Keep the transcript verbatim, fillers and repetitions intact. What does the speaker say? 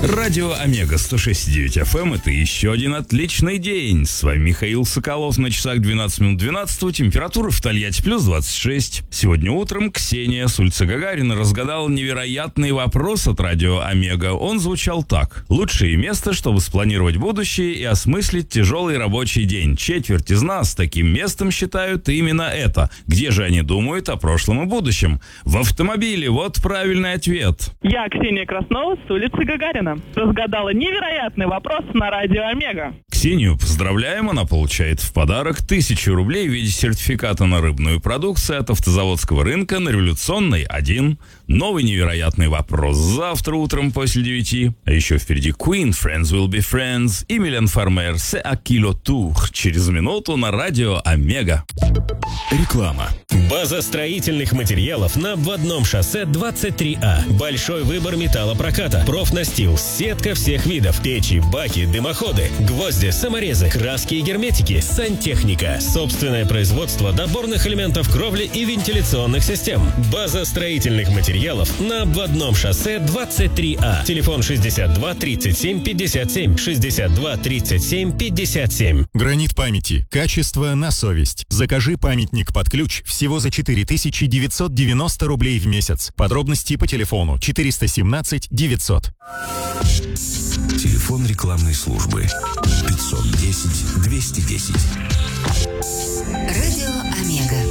Радио Омега сто шесть и девять эф эм – это еще один отличный день. С вами Михаил Соколов. На часах двенадцать минут двенадцатого. Температура в Тольятти плюс двадцать шесть. Сегодня утром Ксения с улицы Гагарина разгадала невероятный вопрос от Радио Омега. Он звучал так. Лучшее место, чтобы спланировать будущее и осмыслить тяжелый рабочий день. Четверть из нас таким местом считают именно это. Где же они думают о прошлом и будущем? В автомобиле. Вот правильный ответ. Я, Ксения Краснова, с улицы Гагарина. Разгадала невероятный вопрос на Радио Омега. Ксению поздравляем, она получает в подарок тысячу рублей в виде сертификата на рыбную продукцию от автозаводского рынка на Революционной один. Новый невероятный вопрос завтра утром после девяти. А еще впереди Queen, Friends Will Be Friends и Милен Фармер, C'est à qui le tour. Через минуту на Радио Омега. Реклама. База строительных материалов на обводном шоссе двадцать три А. Большой выбор металлопроката, профнастил, сетка всех видов, печи, баки, дымоходы, гвозди, саморезы, краски и герметики, сантехника, собственное производство доборных элементов кровли и вентиляционных систем. База строительных материалов на обводном шоссе двадцать три А. Телефон шестьдесят два тридцать семь пятьдесят семь, шестьдесят два тридцать семь пятьдесят семь. Гранит памяти. Качество на совесть. Закажи памятник под ключ всего за четыре тысячи девятьсот девяносто рублей в месяц. Подробности по телефону четыреста семнадцать девятьсот. Телефон рекламной службы пятьсот десять двести десять. Радио Омега.